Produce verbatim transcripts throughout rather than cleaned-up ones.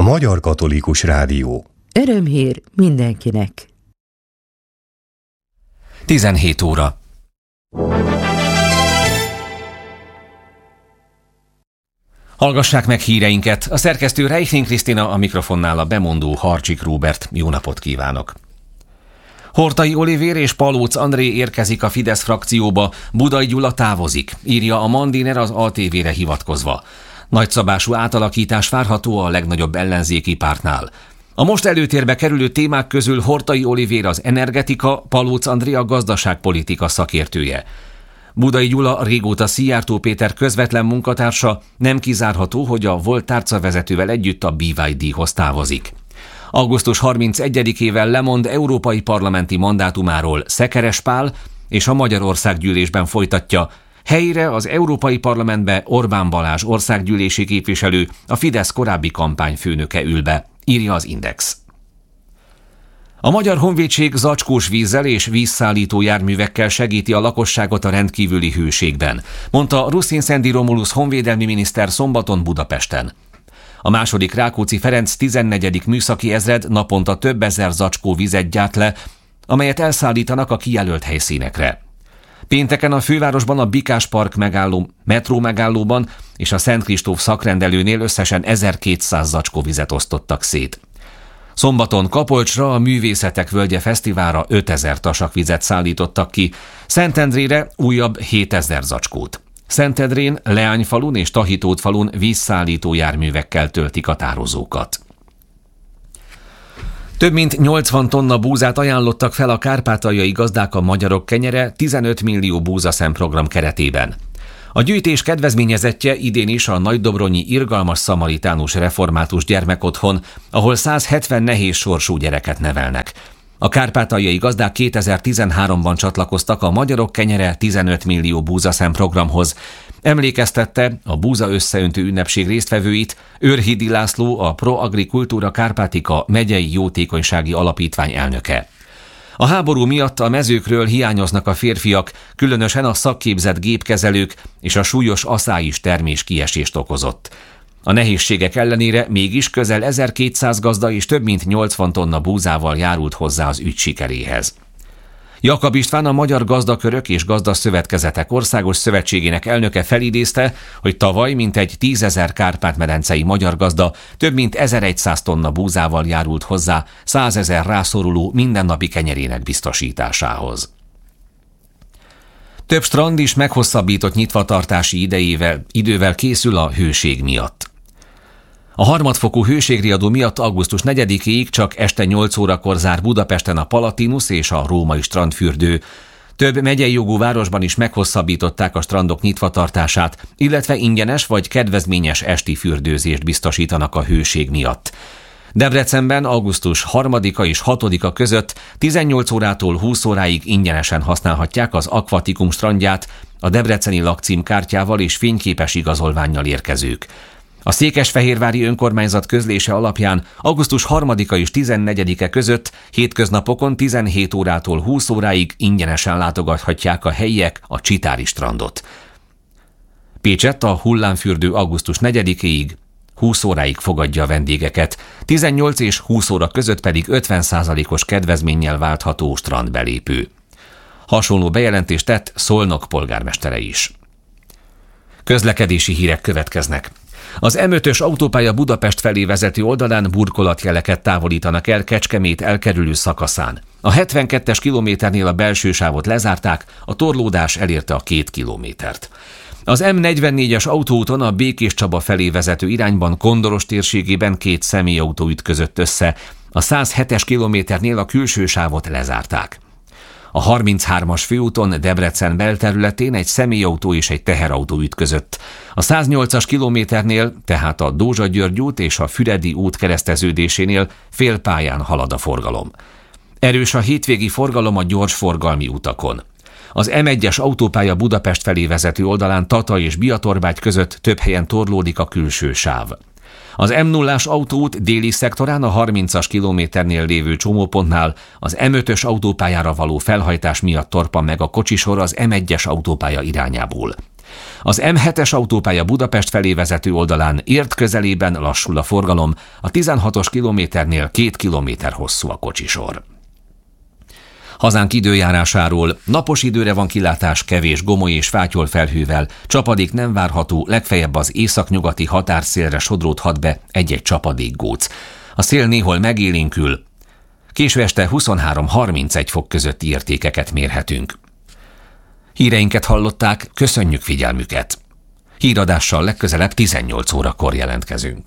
Magyar Katolikus Rádió. Örömhír mindenkinek. tizenhét óra. Hallgassák meg híreinket. A szerkesztő Reichling Krisztina, a mikrofonnál a bemondó Harcsik Róbert. Jó napot kívánok! Horthy Olivér és Palóc André érkezik a Fidesz frakcióba, Budai Gyula távozik, írja a Mandiner az á té vére hivatkozva. Nagyszabású átalakítás várható a legnagyobb ellenzéki pártnál. A most előtérbe kerülő témák közül Horthy Olivér az energetika, Palóc André a gazdaságpolitika szakértője. Budai Gyula régóta Szijjártó Péter közvetlen munkatársa, nem kizárható, hogy a volt tárcavezetővel együtt a bé vé dé-hoz távozik. augusztus harmincegyedikével lemond európai parlamenti mandátumáról Szekeres Pál, és a Magyarországgyűlésben folytatja. Helyére az Európai Parlamentbe Orbán Balázs országgyűlési képviselő, a Fidesz korábbi kampányfőnöke ül be, írja az Index. A Magyar Honvédség zacskós vízzel és vízszállító járművekkel segíti a lakosságot a rendkívüli hőségben, mondta Ruszin-Szendi Romulus honvédelmi miniszter szombaton Budapesten. A második Rákóczi Ferenc tizennegyedik műszaki ezred naponta több ezer zacskó vizet gyárt le, amelyet elszállítanak a kijelölt helyszínekre. Pénteken a fővárosban a Bikás Park megálló, metró megállóban és a Szent Kristóf szakrendelőnél összesen ezerkétszáz zacskó vizet osztottak szét. Szombaton Kapolcsra a Művészetek Völgye Fesztiválra ötezer tasakvizet szállítottak ki, Szentendrére újabb hétezer zacskót. Szentendrén, Leányfalun és Tahitótfalun vízszállító járművekkel töltik a tározókat. Több mint nyolcvan tonna búzát ajánlottak fel a kárpátaljai gazdák a Magyarok Kenyere tizenöt millió búzaszem program keretében. A gyűjtés kedvezményezettje idén is a nagydobronyi Irgalmas Szamaritánus Református Gyermekotthon, ahol száz hetven nehéz sorsú gyereket nevelnek. A kárpátaljai gazdák kétezer-tizenháromban csatlakoztak a Magyarok Kenyere tizenöt millió búzaszem programhoz. Emlékeztette a búza összeöntő ünnepség résztvevőit Őrhidi László, a Pro Agricultura Kárpátika megyei jótékonysági alapítvány elnöke. A háború miatt a mezőkről hiányoznak a férfiak, különösen a szakképzett gépkezelők, és a súlyos aszályis termés kiesést okozott. A nehézségek ellenére mégis közel ezerkétszáz gazda és több mint nyolcvan tonna búzával járult hozzá az ügy sikeréhez. Jakab István, a Magyar Gazdakörök és Gazdaszövetkezetek Országos Szövetségének elnöke felidézte, hogy tavaly mintegy tízezer kárpát-medencei magyar gazda több mint ezerszáz tonna búzával járult hozzá százezer rászoruló mindennapi kenyerének biztosításához. Több strand is meghosszabbított nyitvatartási idejével, idővel készül a hőség miatt. A harmadfokú hőségriadó miatt augusztus negyedikéig csak este nyolc órakor zár Budapesten a Palatinus és a római strandfürdő. Több megyei jogú városban is meghosszabbították a strandok nyitvatartását, illetve ingyenes vagy kedvezményes esti fürdőzést biztosítanak a hőség miatt. Debrecenben augusztus harmadika és hatodika között tizennyolc órától húsz óráig ingyenesen használhatják az Aquatikum strandját a debreceni lakcímkártyával és fényképes igazolvánnyal érkezők. A székesfehérvári önkormányzat közlése alapján augusztus harmadika és tizennegyedike között hétköznapokon tizenhét órától húsz óráig ingyenesen látogathatják a helyiek a Csitári strandot. Pécsett a hullámfürdő augusztus negyedikéig húsz óráig fogadja a vendégeket, tizennyolc és húsz óra között pedig ötven százalékos kedvezménnyel váltható strandbelépő. Hasonló bejelentést tett Szolnok polgármestere is. Közlekedési hírek következnek. Az em ötös autópálya Budapest felé vezető oldalán burkolatjeleket távolítanak el Kecskemét elkerülő szakaszán. A hetvenkettes kilométernél a belső sávot lezárták, a torlódás elérte a két kilométert. Az em negyvennégyes autóúton a Békéscsaba felé vezető irányban Kondoros térségében két személyautó ütközött össze, a száz hetes kilométernél a külső sávot lezárták. A harminchármas főúton Debrecen belterületén egy személyautó és egy teherautó ütközött. A száznyolcas kilométernél, tehát a Dózsa-György út és a Füredi út kereszteződésénél félpályán halad a forgalom. Erős a hétvégi forgalom a gyorsforgalmi utakon. Az em egyes autópálya Budapest felé vezető oldalán Tata és Biatorbágy között több helyen torlódik a külső sáv. Az em nullás autóút déli szektorán a harmincas kilométernél lévő csomópontnál az em ötös autópályára való felhajtás miatt torpan meg a kocsisor az em egyes autópálya irányából. Az M hetes autópálya Budapest felé vezető oldalán Érd közelében lassul a forgalom, a tizenhatos kilométernél két kilométer hosszú a kocsisor. Hazánk időjárásáról: napos időre van kilátás kevés gomoly és fátyol felhővel, csapadék nem várható, legfeljebb az északnyugati határszélre sodródhat be egy-egy csapadékgóc. A szél néhol megélénkül, késő este huszonhárom-harmincegy fok közötti értékeket mérhetünk. Híreinket hallották, köszönjük figyelmüket! Híradással legközelebb tizennyolc órakor jelentkezünk.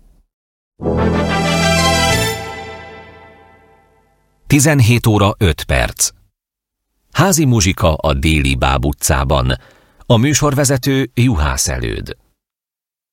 tizenhét óra öt perc. Házi muzsika a Déli Báb utcában. A műsorvezető Juhász Előd.